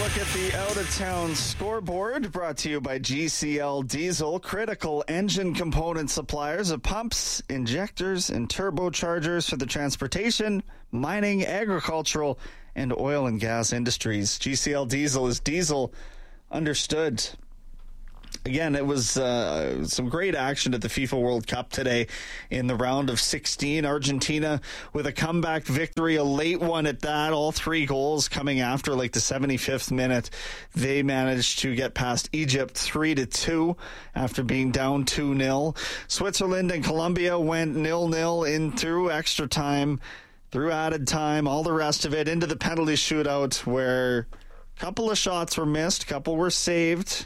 look at the out-of-town scoreboard, brought to you by GCL Diesel, critical engine component suppliers of pumps, injectors, and turbochargers for the transportation, mining, agricultural, and oil and gas industries. GCL Diesel is diesel understood. Again, it was some great action at the FIFA World Cup today in the round of 16. Argentina with a comeback victory, a late one at that. All three goals coming after like the 75th minute. They managed to get past Egypt 3-2 after being down 2-0. Switzerland and Colombia went 0-0 in through extra time, through added time, all the rest of it into the penalty shootout where a couple of shots were missed, a couple were saved.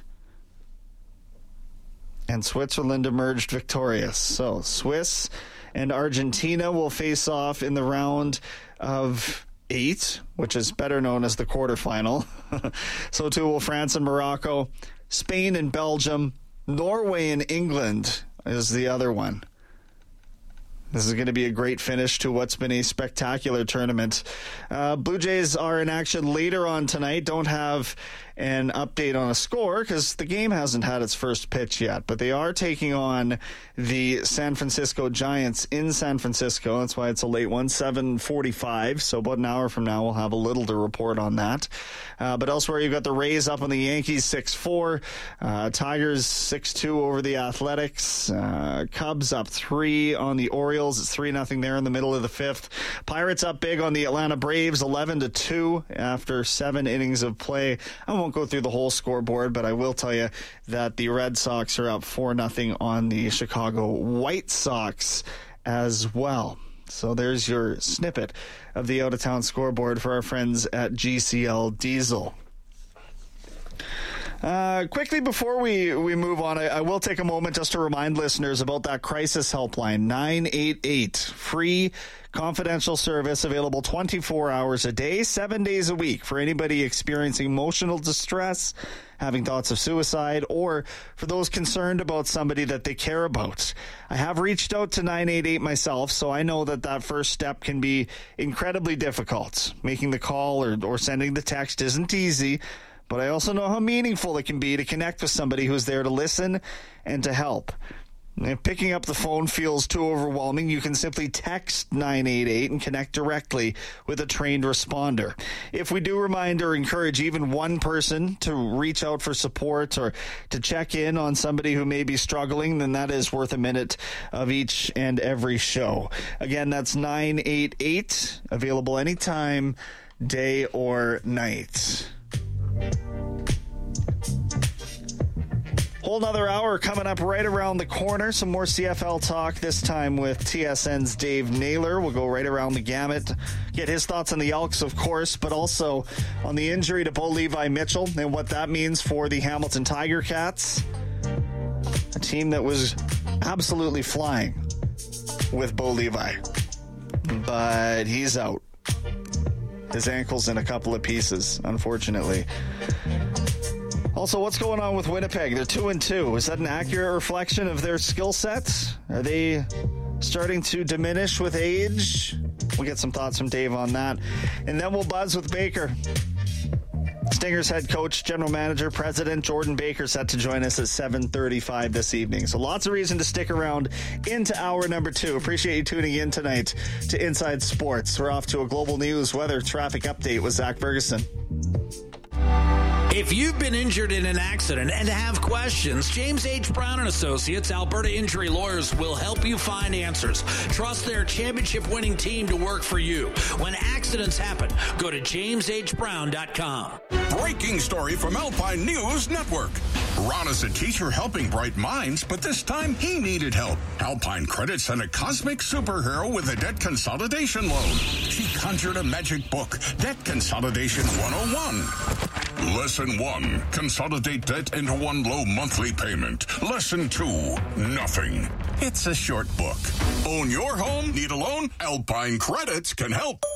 And Switzerland emerged victorious. So Swiss and Argentina will face off in the round of 8, which is better known as the quarterfinal. So too will France and Morocco, Spain and Belgium, Norway and England is the other one. This is going to be a great finish to what's been a spectacular tournament. Blue Jays are in action later on tonight. Don't have an update on a score because the game hasn't had its first pitch yet. But they are taking on the San Francisco Giants in San Francisco. That's why it's a late one, 7:45. So about an hour from now, we'll have a little to report on that. But elsewhere, you've got the Rays up on the Yankees 6-4. Tigers 6-2 over the Athletics. Cubs up 3 on the Orioles. It's 3-0 there in the middle of the 5th. Pirates up big on the Atlanta Braves, 11-2 after 7 innings of play. I won't go through the whole scoreboard, but I will tell you that the Red Sox are up 4-0 on the Chicago White Sox as well. So there's your snippet of the out-of-town scoreboard for our friends at GCL Diesel. Quickly before we move on, I will take a moment just to remind listeners about that crisis helpline, 988, free confidential service available 24 hours a day, 7 days a week for anybody experiencing emotional distress, having thoughts of suicide, or for those concerned about somebody that they care about. I have reached out to 988 myself, so I know that first step can be incredibly difficult. Making the call or sending the text isn't easy, but I also know how meaningful it can be to connect with somebody who's there to listen and to help. If picking up the phone feels too overwhelming, you can simply text 988 and connect directly with a trained responder. If we do remind or encourage even one person to reach out for support or to check in on somebody who may be struggling, then that is worth a minute of each and every show. Again, that's 988, available anytime, day or night. Whole nother hour coming up right around the corner. Some more CFL talk, this time with TSN's Dave Naylor. We'll go right around the gamut, get his thoughts on the Elks, of course, but also on the injury to Bo Levi Mitchell and what that means for the Hamilton Tiger Cats, a team that was absolutely flying with Bo Levi, but he's out. His ankle's in a couple of pieces, unfortunately. Also, what's going on with Winnipeg? They're 2-2. Is that an accurate reflection of their skill sets? Are they starting to diminish with age? We'll get some thoughts from Dave on that. And then we'll buzz with Baker. Stingers head coach, general manager, president Jordan Baker set to join us at 7:35 this evening. So lots of reason to stick around into hour number 2. Appreciate you tuning in tonight to Inside Sports. We're off to a global news weather traffic update with Zach Ferguson. If you've been injured in an accident and have questions, James H. Brown & Associates, Alberta Injury Lawyers, will help you find answers. Trust their championship-winning team to work for you. When accidents happen, go to jameshbrown.com. Breaking story from Alpine News Network. Ron is a teacher helping bright minds, but this time he needed help. Alpine Credit sent a cosmic superhero with a debt consolidation loan. She conjured a magic book, Debt Consolidation 101. Lesson 1, consolidate debt into one low monthly payment. Lesson 2, nothing. It's a short book. Own your home? Need a loan? Alpine Credits can help.